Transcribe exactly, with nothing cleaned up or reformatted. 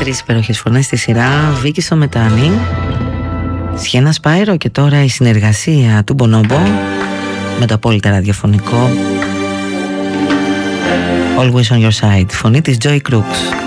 Τρεις υπέροχες φωνές στη σειρά. Βίκη στο Μετάνι, Σιένα Σπάιρο και τώρα η συνεργασία του Bonobo με το απόλυτα ραδιοφωνικό Always on Your Side, φωνή της Joy Crooks.